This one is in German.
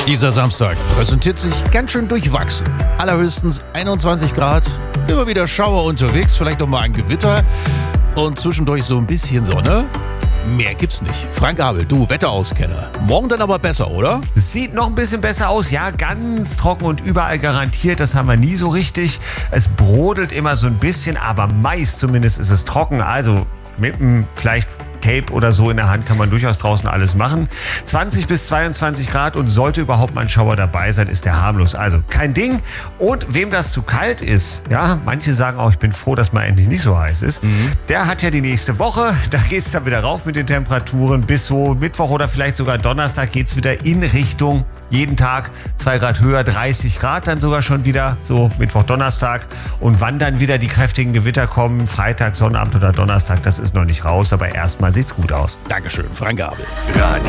Dieser Samstag präsentiert sich ganz schön durchwachsen. Allerhöchstens 21 Grad, immer wieder Schauer unterwegs, vielleicht auch mal ein Gewitter und zwischendurch so ein bisschen Sonne. Mehr gibt's nicht. Frank Abel, du Wetterauskenner. Morgen dann aber besser, oder? Sieht noch ein bisschen besser aus, ja, ganz trocken und überall garantiert, das haben wir nie so richtig. Es brodelt immer so ein bisschen, aber meist zumindest ist es trocken, also mit einem vielleicht Cape oder so in der Hand kann man durchaus draußen alles machen. 20 bis 22 Grad und sollte überhaupt mal ein Schauer dabei sein, ist der harmlos. Also kein Ding. Und wem das zu kalt ist, ja, manche sagen auch, ich bin froh, dass man endlich nicht so heiß ist, der hat ja die nächste Woche, da geht es dann wieder rauf mit den Temperaturen. Bis so Mittwoch oder vielleicht sogar Donnerstag geht es wieder in Richtung jeden Tag 2 Grad höher, 30 Grad dann sogar schon wieder, so Mittwoch, Donnerstag. Und wann dann wieder die kräftigen Gewitter kommen, Freitag, Sonnabend oder Donnerstag, das ist noch nicht raus, aber erstmal sieht's gut aus. Dankeschön, Frank Abel. Radio